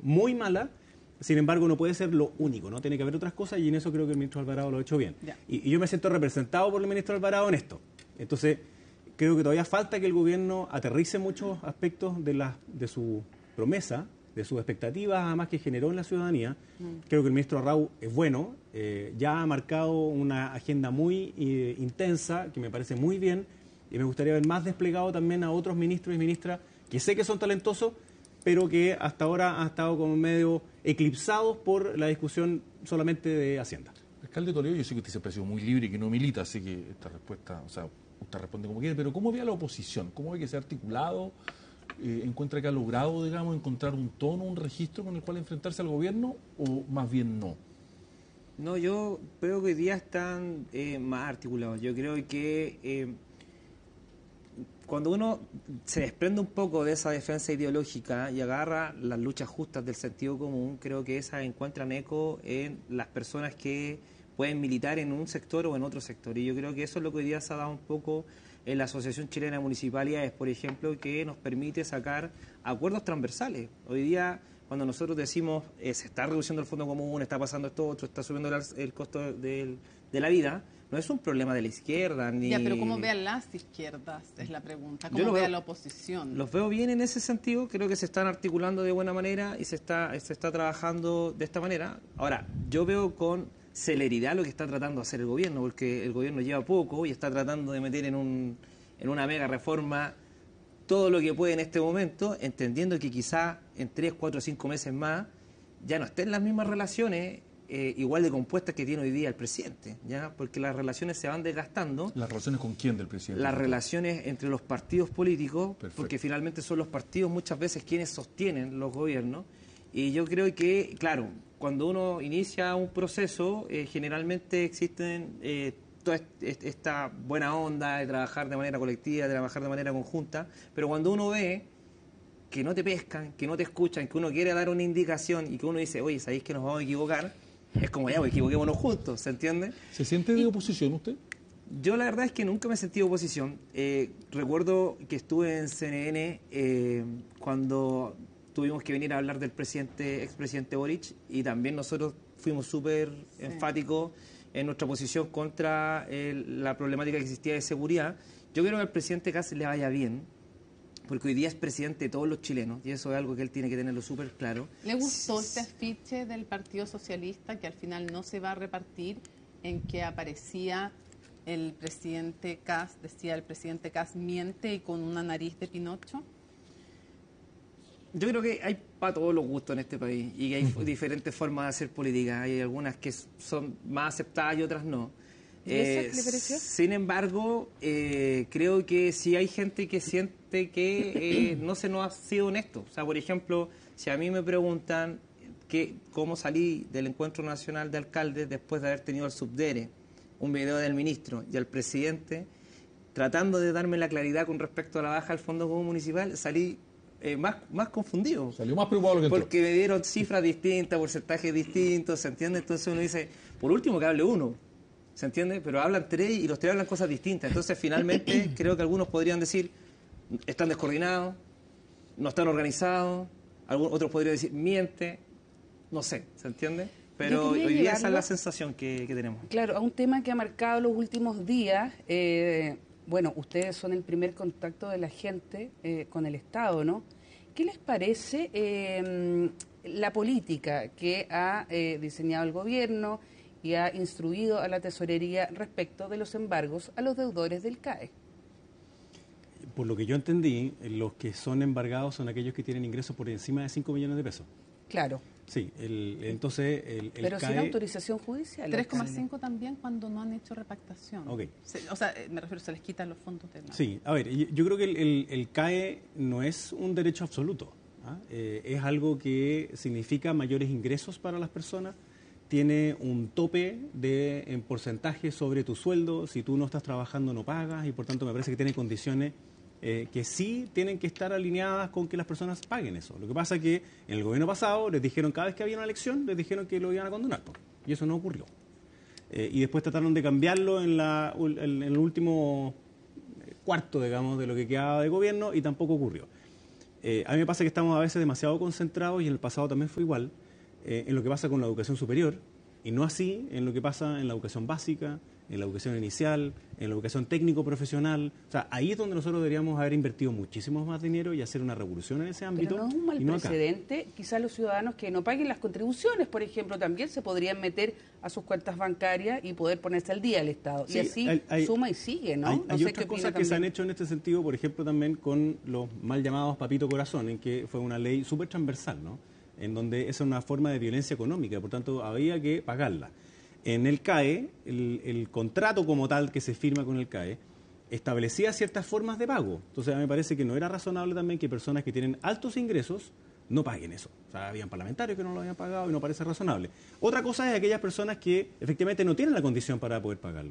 muy mala. Sin embargo, no puede ser lo único, ¿no? Tiene que haber otras cosas y en eso creo que el ministro Alvarado lo ha hecho bien. Y yo me siento representado por el ministro Alvarado en esto. Entonces, creo que todavía falta que el gobierno aterrice muchos aspectos de su promesa, de sus expectativas, además que generó en la ciudadanía. Creo que el ministro Arrau es bueno, ya ha marcado una agenda muy intensa, que me parece muy bien, y me gustaría ver más desplegado también a otros ministros y ministras que sé que son talentosos, pero que hasta ahora han estado como medio eclipsados por la discusión solamente de Hacienda. Alcalde Toledo, yo sé que usted se ha parecido muy libre y que no milita, así que esta respuesta, o sea, usted responde como quiere, pero ¿cómo ve a la oposición? ¿Cómo ve que se ha articulado? ¿Encuentra que ha logrado, digamos, encontrar un tono, un registro con el cual enfrentarse al gobierno o más bien no? No, yo veo que hoy día están más articulados. Yo creo que cuando uno se desprende un poco de esa defensa ideológica y agarra las luchas justas del sentido común, creo que esas encuentran eco en las personas que pueden militar en un sector o en otro sector. Y yo creo que eso es lo que hoy día se ha dado un poco en la Asociación Chilena de Municipalidades, por ejemplo, que nos permite sacar acuerdos transversales. Hoy día, cuando nosotros decimos se está reduciendo el fondo común, está pasando esto otro, está subiendo el costo de la vida, no es un problema de la izquierda ni... Ya, pero ¿cómo vean las izquierdas? Es la pregunta. ¿Cómo vea la oposición? Los veo bien en ese sentido, creo que se están articulando de buena manera y se está trabajando de esta manera. Ahora, yo veo con celeridad lo que está tratando de hacer el gobierno, porque el gobierno lleva poco y está tratando de meter en una mega reforma todo lo que puede en este momento, entendiendo que quizá en 3, 4, 5 meses más ya no estén las mismas relaciones igual de compuestas que tiene hoy día el presidente, ¿ya? Porque las relaciones se van desgastando. ¿Las relaciones con quién del presidente? Las relaciones entre los partidos políticos, Perfecto. Porque finalmente son los partidos muchas veces quienes sostienen los gobiernos. Y yo creo que, claro, cuando uno inicia un proceso, generalmente existen toda esta buena onda de trabajar de manera colectiva, de trabajar de manera conjunta, pero cuando uno ve que no te pescan, que no te escuchan, que uno quiere dar una indicación y que uno dice, oye, ¿sabéis que nos vamos a equivocar? Es como, ya, pues equivoquémonos juntos, ¿se entiende? ¿Se siente de oposición usted? Yo la verdad es que nunca me he sentido oposición. Recuerdo que estuve en CNN cuando tuvimos que venir a hablar del expresidente Boric, y también nosotros fuimos súper enfáticos en nuestra posición contra la problemática que existía de seguridad. Yo creo que al presidente Kast le vaya bien, porque hoy día es presidente de todos los chilenos, y eso es algo que él tiene que tenerlo súper claro. ¿Le gustó este afiche del Partido Socialista, que al final no se va a repartir, en que aparecía el presidente Kast, decía el presidente Kast miente y con una nariz de Pinocho? Yo creo que hay para todos los gustos en este país, y que hay diferentes formas de hacer política. Hay algunas que son más aceptadas y otras no. ¿Y eso le pareció? Sin embargo, creo que sí hay gente que siente que no se nos ha sido honesto. O sea, por ejemplo, si a mí me preguntan cómo salí del Encuentro Nacional de Alcaldes después de haber tenido al subdere, un video del ministro y al presidente, tratando de darme la claridad con respecto a la baja del Fondo Común Municipal, salí más confundido. Salió más preocupado lo que entró. Porque me dieron cifras distintas, porcentajes distintos, ¿se entiende? Entonces uno dice, por último que hable uno, ¿se entiende? Pero hablan tres y los tres hablan cosas distintas. Entonces finalmente creo que algunos podrían decir, están descoordinados, no están organizados, otros podrían decir, miente, no sé, ¿se entiende? Pero hoy día esa es la sensación que tenemos. Claro, a un tema que ha marcado los últimos días, bueno, ustedes son el primer contacto de la gente con el Estado, ¿no? ¿Qué les parece la política que ha diseñado el gobierno y ha instruido a la tesorería respecto de los embargos a los deudores del CAE? Por lo que yo entendí, los que son embargados son aquellos que tienen ingresos por encima de 5 millones de pesos. Claro. Sí, entonces el pero CAE... sin autorización judicial. 3,5 también cuando no han hecho repactación. Okay. O sea, me refiero, se les quitan los fondos de nada. Sí, a ver, yo creo que el CAE no es un derecho absoluto. Es algo que significa mayores ingresos para las personas, tiene un tope en porcentaje sobre tu sueldo, si tú no estás trabajando no pagas, y por tanto me parece que tiene condiciones que sí tienen que estar alineadas con que las personas paguen eso. Lo que pasa es que en el gobierno pasado les dijeron, cada vez que había una elección, les dijeron que lo iban a condonar, y eso no ocurrió. Y después trataron de cambiarlo en el último cuarto, digamos, de lo que quedaba de gobierno, y tampoco ocurrió. A mí me pasa que estamos a veces demasiado concentrados, y en el pasado también fue igual, en lo que pasa con la educación superior, y no así en lo que pasa en la educación básica, en la educación inicial, en la educación técnico-profesional. O sea, ahí es donde nosotros deberíamos haber invertido muchísimo más dinero y hacer una revolución en ese ámbito. Pero no es un mal precedente. Quizás los ciudadanos que no paguen las contribuciones, por ejemplo, también se podrían meter a sus cuentas bancarias y poder ponerse al día el Estado. Sí, y así suma y sigue, ¿no? Hay otras cosas que se han hecho en este sentido, por ejemplo, también con los mal llamados Papito Corazón, en que fue una ley súper transversal, ¿no? En donde esa es una forma de violencia económica, por tanto, había que pagarla. En el CAE, el contrato como tal que se firma con el CAE establecía ciertas formas de pago. Entonces, a mí me parece que no era razonable también que personas que tienen altos ingresos no paguen eso. O sea, habían parlamentarios que no lo habían pagado y no parece razonable. Otra cosa es aquellas personas que efectivamente no tienen la condición para poder pagarlo.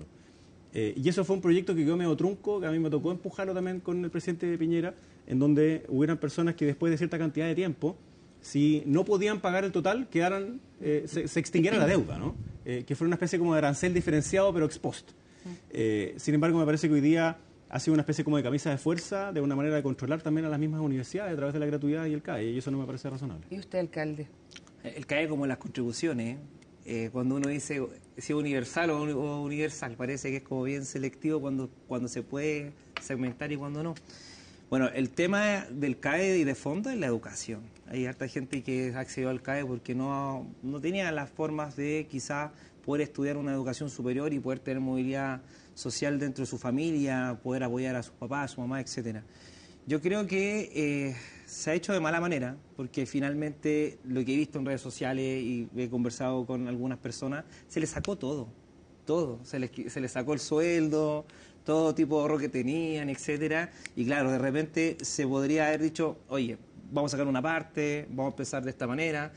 Y eso fue un proyecto que quedó medio trunco, que a mí me tocó empujarlo también con el presidente Piñera, en donde hubieran personas que después de cierta cantidad de tiempo, si no podían pagar el total, se extinguiera la deuda, ¿no? Que fuera una especie como de arancel diferenciado, pero ex post. Sin embargo, me parece que hoy día ha sido una especie como de camisa de fuerza, de una manera de controlar también a las mismas universidades a través de la gratuidad y el CAE, y eso no me parece razonable. ¿Y usted, alcalde? El CAE, como las contribuciones, cuando uno dice si es universal o universal, parece que es como bien selectivo cuando se puede segmentar y cuando no. Bueno, el tema del CAE y de fondo es la educación. Hay harta gente que accedió al CAE porque no tenía las formas de quizás poder estudiar una educación superior y poder tener movilidad social dentro de su familia, poder apoyar a sus papás, a su mamá, etcétera. Yo creo que se ha hecho de mala manera, porque finalmente lo que he visto en redes sociales y he conversado con algunas personas, se les sacó todo. Se les sacó el sueldo, todo tipo de ahorro que tenían, etcétera. Y claro, de repente se podría haber dicho, oye, vamos a sacar una parte, vamos a empezar de esta manera.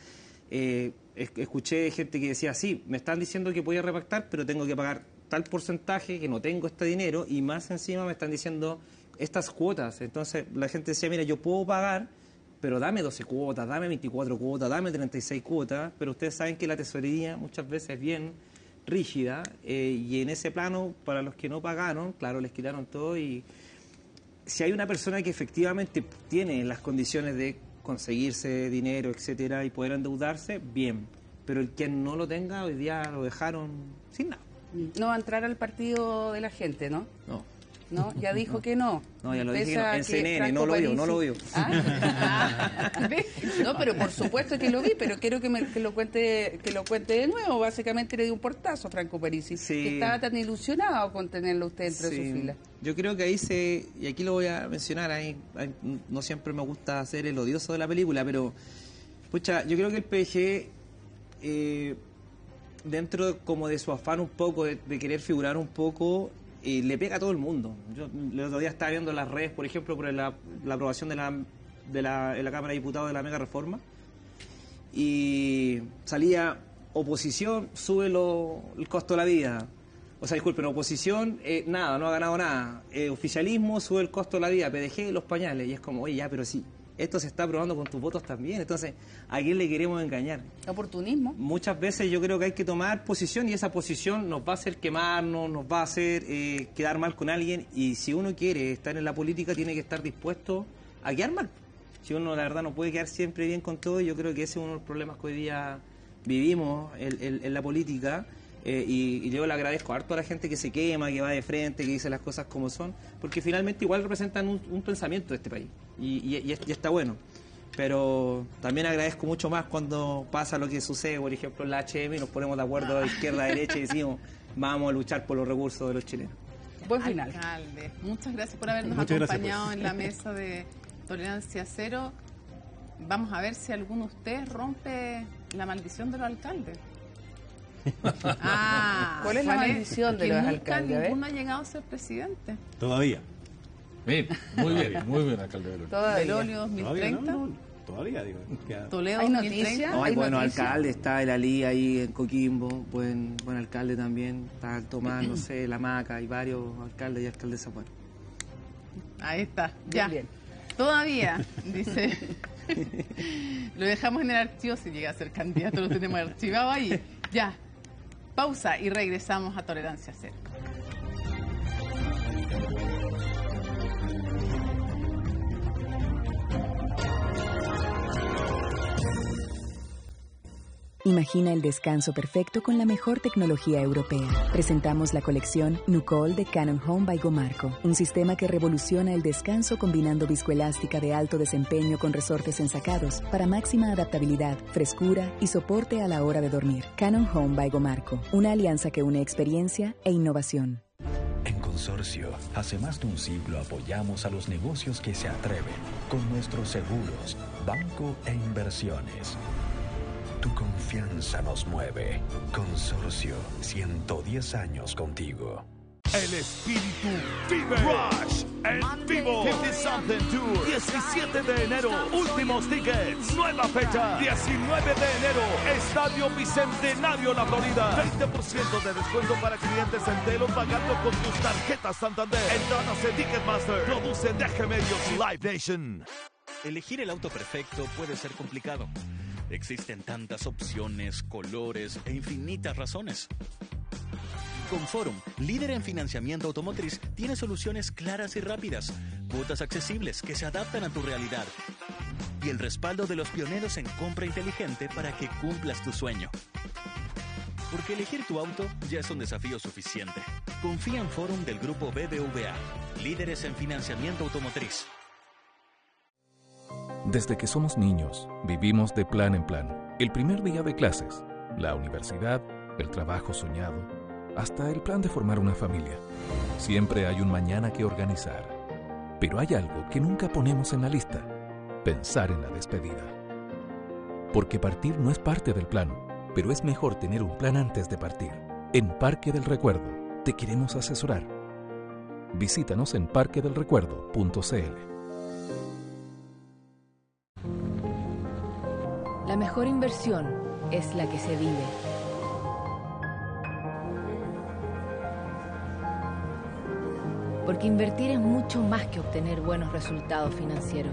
Escuché gente que decía, sí, me están diciendo que podía repactar, pero tengo que pagar tal porcentaje, que no tengo este dinero, y más encima me están diciendo estas cuotas. Entonces la gente decía, mira, yo puedo pagar, pero dame 12 cuotas, dame 24 cuotas, dame 36 cuotas, pero ustedes saben que la tesorería muchas veces es bien rígida, y en ese plano, para los que no pagaron, claro, les quitaron todo. Y si hay una persona que efectivamente tiene las condiciones de conseguirse dinero, etcétera, y poder endeudarse, bien, pero el que no lo tenga, hoy día lo dejaron sin nada. No va a entrar al partido de la gente, ¿no? No, ya dijo que no. No, ya lo dije en CNN, no lo vio. ¿Ah? No, pero por supuesto que lo vi, pero quiero que lo cuente de nuevo. Básicamente le dio un portazo a Franco Parisi, que estaba tan ilusionado con tenerlo usted entre sus filas. Yo creo que y aquí lo voy a mencionar, no siempre me gusta ser el odioso de la película, pero pucha, yo creo que el PG, dentro como de su afán un poco, de querer figurar un poco, le pega a todo el mundo. Yo el otro día estaba viendo las redes, por ejemplo, por la aprobación en la Cámara de Diputados de la mega reforma, y salía oposición, sube el costo de la vida. O sea, disculpen, oposición, nada, no ha ganado nada. Oficialismo, sube el costo de la vida. PDG, los pañales. Y es como, oye, ya, pero sí, esto se está aprobando con tus votos también. Entonces, ¿a quién le queremos engañar? Oportunismo. Muchas veces yo creo que hay que tomar posición, y esa posición nos va a hacer quemarnos, nos va a hacer quedar mal con alguien. Y si uno quiere estar en la política, tiene que estar dispuesto a quedar mal. Si uno, la verdad, no puede quedar siempre bien con todo, yo creo que ese es uno de los problemas que hoy día vivimos en la política. Y yo le agradezco harto a la gente que se quema, que va de frente, que dice las cosas como son, porque finalmente igual representan un pensamiento de este país, y está bueno. Pero también agradezco mucho más cuando pasa lo que sucede, por ejemplo, en la HM, y nos ponemos de acuerdo a izquierda, derecha, y decimos, vamos a luchar por los recursos de los chilenos. Buen final. Alcalde, muchas gracias por habernos acompañado en la mesa de Tolerancia Cero. Vamos a ver si alguno de ustedes rompe la maldición de los alcaldes. ¿Cuál es la maldición de los alcaldes? Ninguno ha llegado a ser presidente. Todavía. Bien, muy bien, alcalde Belolio 2030. Todavía, digo. Toledo ¿Hay 2030. noticias? No, hay buenos alcaldes, está el Ali ahí en Coquimbo, buen alcalde también, está el Tomás, no sé, la Maca, hay varios alcaldes y alcaldesas buenos. Ahí está, ya. Bien. Todavía, dice. Lo dejamos en el archivo, si llega a ser candidato, lo tenemos archivado ahí. Ya. Pausa y regresamos a Tolerancia Cero. Imagina el descanso perfecto con la mejor tecnología europea. Presentamos la colección Nucol de Canon Home by Gomarco, un sistema que revoluciona el descanso combinando viscoelástica de alto desempeño con resortes ensacados para máxima adaptabilidad, frescura y soporte a la hora de dormir. Canon Home by Gomarco, una alianza que une experiencia e innovación. En Consorcio, hace más de un siglo apoyamos a los negocios que se atreven con nuestros seguros, banco e inversiones. Tu confianza nos mueve. Consorcio, 110 años contigo. El espíritu vive. Rush en vivo. 50 Something Tour. 17 de enero. Últimos tickets. Nueva fecha. 19 de enero. Estadio Bicentenario, La Florida. 20% de descuento para clientes enteros pagando con tus tarjetas Santander. Entradas en Ticketmaster. Producen DG Medios y Live Nation. Elegir el auto perfecto puede ser complicado. Existen tantas opciones, colores e infinitas razones. Conforum, líder en financiamiento automotriz, tiene soluciones claras y rápidas, cuotas accesibles que se adaptan a tu realidad y el respaldo de los pioneros en compra inteligente para que cumplas tu sueño. Porque elegir tu auto ya es un desafío suficiente. Confía en Forum del grupo BBVA, líderes en financiamiento automotriz. Desde que somos niños, vivimos de plan en plan. El primer día de clases, la universidad, el trabajo soñado, hasta el plan de formar una familia. Siempre hay un mañana que organizar. Pero hay algo que nunca ponemos en la lista: pensar en la despedida. Porque partir no es parte del plan, pero es mejor tener un plan antes de partir. En Parque del Recuerdo te queremos asesorar. Visítanos en parquedelrecuerdo.cl. La mejor inversión es la que se vive. Porque invertir es mucho más que obtener buenos resultados financieros.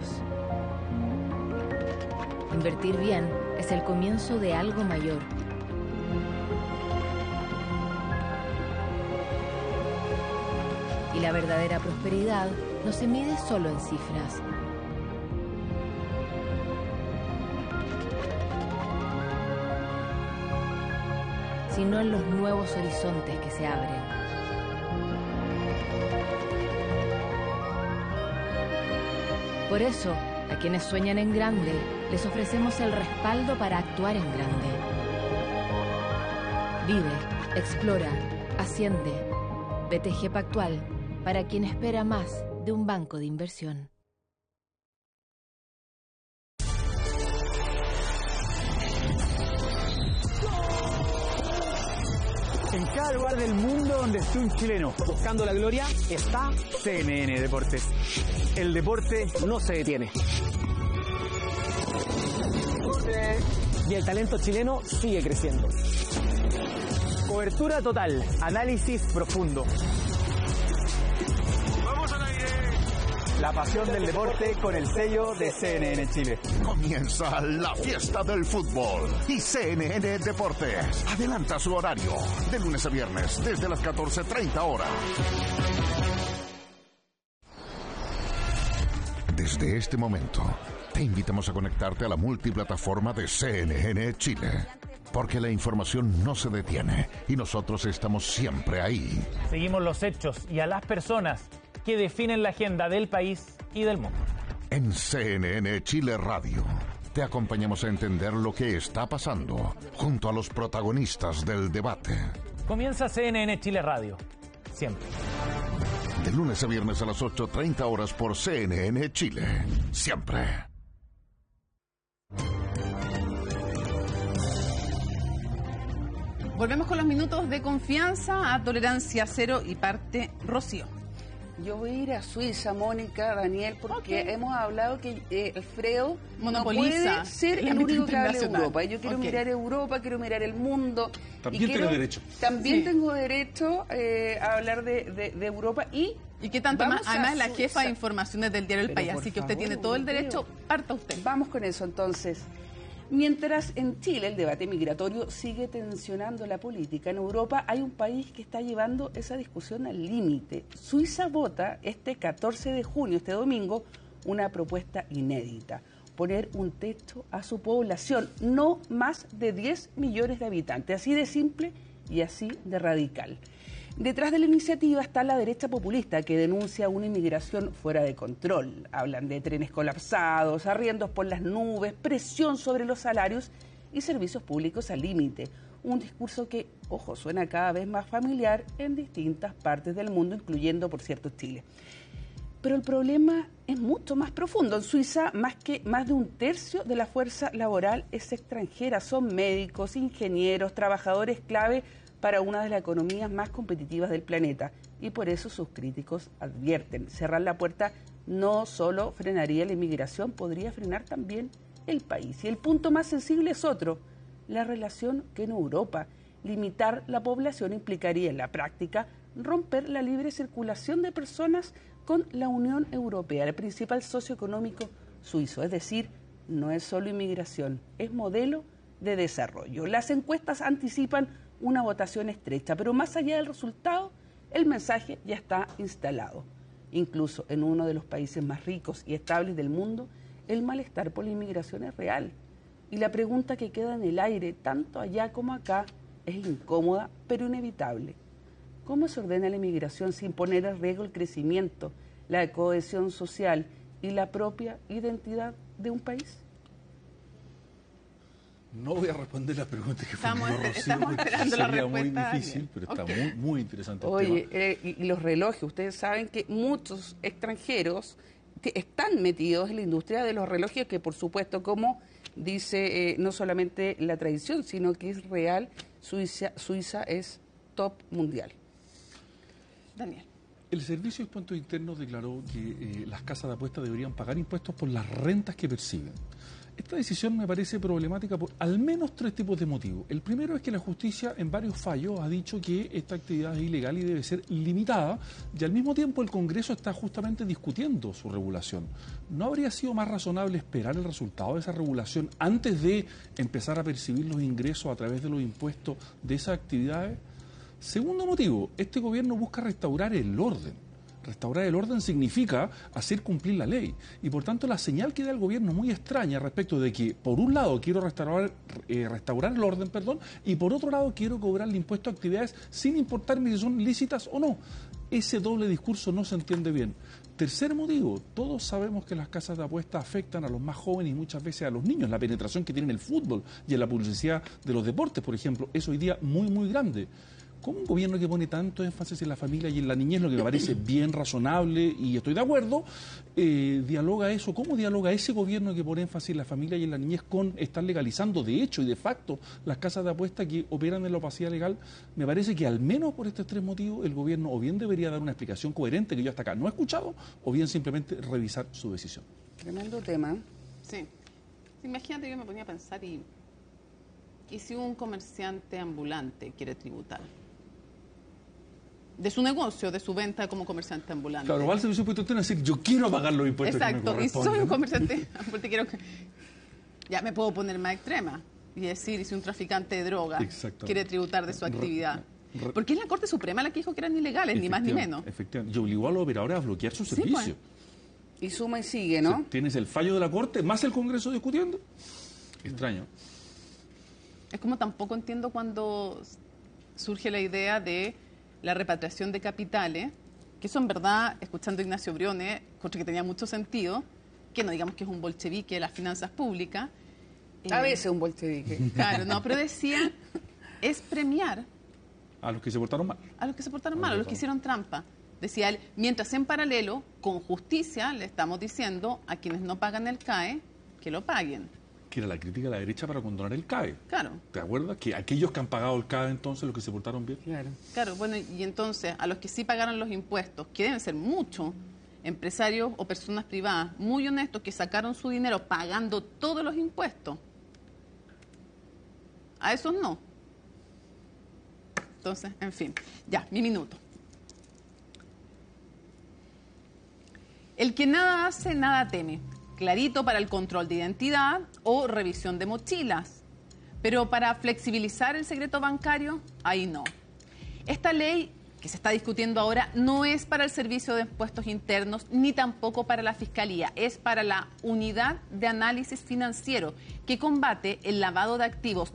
Invertir bien es el comienzo de algo mayor. Y la verdadera prosperidad no se mide solo en cifras. Sino en los nuevos horizontes que se abren. Por eso, a quienes sueñan en grande, les ofrecemos el respaldo para actuar en grande. Vive, explora, asciende. BTG Pactual, para quien espera más de un banco de inversión. En cada lugar del mundo donde esté un chileno buscando la gloria, está CNN Deportes. El deporte no se detiene. Y el talento chileno sigue creciendo. Cobertura total, análisis profundo. ¡Vamos al aire! La pasión del deporte con el sello de CNN Chile. Comienza la fiesta del fútbol y CNN Deportes adelanta su horario de lunes a viernes desde las 14:30 horas. Desde este momento, te invitamos a conectarte a la multiplataforma de CNN Chile, porque la información no se detiene y nosotros estamos siempre ahí. Seguimos los hechos y a las personas que definen la agenda del país y del mundo. En CNN Chile Radio, te acompañamos a entender lo que está pasando junto a los protagonistas del debate. Comienza CNN Chile Radio, siempre. De lunes a viernes a las 8:30 horas por CNN Chile, siempre. Volvemos con los minutos de confianza a Tolerancia Cero y parte Rocío. Yo voy a ir a Suiza, Mónica, Daniel, porque hemos hablado que Alfredo monopoliza, no puede ser el único que hable de Europa. Yo quiero mirar Europa, quiero mirar el mundo. También tengo derecho. También tengo derecho a hablar de Europa y qué tanto más, además la jefa de informaciones del diario El País, así que usted tiene todo el derecho, parta usted. Vamos con eso entonces. Mientras en Chile el debate migratorio sigue tensionando la política, en Europa hay un país que está llevando esa discusión al límite. Suiza vota este 14 de junio, este domingo, una propuesta inédita. poner un techo a su población, no más de 10 millones de habitantes, así de simple y así de radical. Detrás de la iniciativa está la derecha populista, que denuncia una inmigración fuera de control. Hablan de trenes colapsados, arriendos por las nubes, presión sobre los salarios y servicios públicos al límite. Un discurso que, ojo, suena cada vez más familiar en distintas partes del mundo, incluyendo, por cierto, Chile. Pero el problema es mucho más profundo. En Suiza, más de un tercio de la fuerza laboral es extranjera. Son médicos, ingenieros, trabajadores clave para una de las economías más competitivas del planeta. Y por eso sus críticos advierten, cerrar la puerta no solo frenaría la inmigración, podría frenar también el país. Y el punto más sensible es otro, la relación que en Europa. Limitar la población implicaría en la práctica romper la libre circulación de personas con la Unión Europea, el principal socio económico suizo. Es decir, no es solo inmigración, es modelo de desarrollo. Las encuestas anticipan una votación estrecha, pero más allá del resultado, el mensaje ya está instalado. Incluso en uno de los países más ricos y estables del mundo, el malestar por la inmigración es real. Y la pregunta que queda en el aire, tanto allá como acá, es incómoda, pero inevitable. ¿Cómo se ordena la inmigración sin poner en riesgo el crecimiento, la cohesión social y la propia identidad de un país? No voy a responder la pregunta que estamos esperando la sería respuesta. Muy difícil, pero está muy interesante. Oye, y los relojes, ustedes saben que muchos extranjeros están metidos en la industria de los relojes, que por supuesto, como dice no solamente la tradición, sino que es real, Suiza es top mundial. Daniel. El Servicio de Impuestos Internos declaró que las casas de apuestas deberían pagar impuestos por las rentas que perciben. Esta decisión me parece problemática por al menos 3 tipos de motivos. El primero es que la justicia en varios fallos ha dicho que esta actividad es ilegal y debe ser limitada, y al mismo tiempo el Congreso está justamente discutiendo su regulación. ¿No habría sido más razonable esperar el resultado de esa regulación antes de empezar a percibir los ingresos a través de los impuestos de esas actividades? Segundo motivo, este gobierno busca restaurar el orden. Restaurar el orden significa hacer cumplir la ley. Y por tanto la señal que da el gobierno es muy extraña respecto de que, por un lado, quiero restaurar el orden, y por otro lado, quiero cobrar el impuesto a actividades sin importarme si son lícitas o no. Ese doble discurso no se entiende bien. Tercer motivo, todos sabemos que las casas de apuestas afectan a los más jóvenes y muchas veces a los niños. La penetración que tiene en el fútbol y en la publicidad de los deportes, por ejemplo, es hoy día muy grande. ¿Cómo un gobierno que pone tanto énfasis en la familia y en la niñez, lo que me parece bien razonable y estoy de acuerdo, dialoga eso? ¿Cómo dialoga ese gobierno que pone énfasis en la familia y en la niñez con estar legalizando de hecho y de facto las casas de apuestas que operan en la opacidad legal? Me parece que al menos por estos 3 motivos el gobierno o bien debería dar una explicación coherente que yo hasta acá no he escuchado, o bien simplemente revisar su decisión. Tremendo tema. Sí. Imagínate, yo me ponía a pensar y si un comerciante ambulante quiere tributar de su negocio, de su venta como comerciante ambulante. Claro, va al Servicio de Impuestos Internos a decir, yo quiero pagar los impuestos. Exacto, que me corresponden. Y soy un comerciante ambulante, ya me puedo poner más extrema y decir, si un traficante de droga quiere tributar de su actividad. Porque es la Corte Suprema la que dijo que eran ilegales, ni más ni menos. Efectivamente, y obligó a los operadores a bloquear su servicio. Pues. Y suma y sigue, ¿no? Tienes el fallo de la Corte más el Congreso discutiendo. Extraño. Es como tampoco entiendo cuando surge la idea de la repatriación de capitales, que eso en verdad, escuchando a Ignacio Briones, cosa que tenía mucho sentido, que no digamos que es un bolchevique de las finanzas públicas. A veces un bolchevique. Claro, no, pero decía, es premiar a los que se portaron mal. A los que se portaron mal, a los que hicieron trampa. Decía él, mientras en paralelo, con justicia, le estamos diciendo a quienes no pagan el CAE que lo paguen. Que era la crítica de la derecha para condonar el CAE. Claro. ¿Te acuerdas? Que aquellos que han pagado el CAE, entonces, los que se portaron bien. Claro, bueno, y entonces, a los que sí pagaron los impuestos, que deben ser muchos, empresarios o personas privadas muy honestos que sacaron su dinero pagando todos los impuestos, a esos no. Entonces, en fin, ya, mi minuto. El que nada hace, nada teme. Clarito para el control de identidad o revisión de mochilas. Pero para flexibilizar el secreto bancario, ahí no. Esta ley que se está discutiendo ahora no es para el Servicio de Impuestos Internos ni tampoco para la Fiscalía, es para la Unidad de Análisis Financiero que combate el lavado de activos